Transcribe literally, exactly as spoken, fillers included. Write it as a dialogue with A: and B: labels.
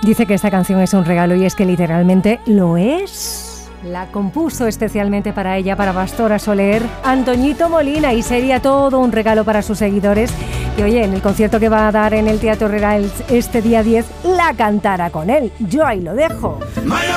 A: Dice que esta canción es un regalo y es que literalmente lo es. La compuso especialmente para ella, para Pastora Soler, Antoñito Molina, y sería todo un regalo para sus seguidores que, oye, en el concierto que va a dar en el Teatro Real este día diez, la cantara con él. Yo ahí lo dejo.
B: Vaya